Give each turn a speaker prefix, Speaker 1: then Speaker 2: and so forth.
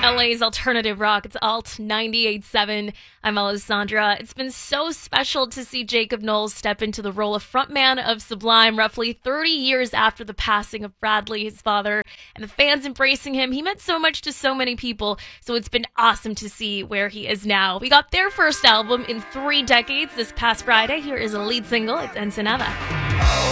Speaker 1: LA's alternative rock. It's Alt 98.7. I'm Alessandra. It's been so special to see Jacob Knowles step into the role of frontman of Sublime roughly 30 years after the passing of Bradley, his father, and the fans embracing him. He meant so much to so many people, so it's been awesome to see where he is now. We got their first album in 3 decades this past Friday. Here is a lead single. It's Ensenada.